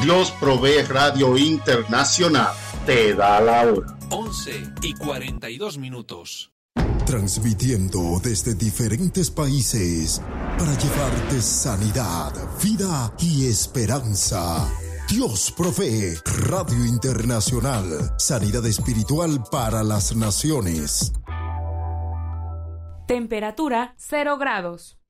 Dios Provee Radio Internacional te da la hora. 11:42. Transmitiendo desde diferentes países para llevarte sanidad, vida y esperanza. Dios Provee Radio Internacional. Sanidad espiritual para las naciones. Temperatura 0 grados.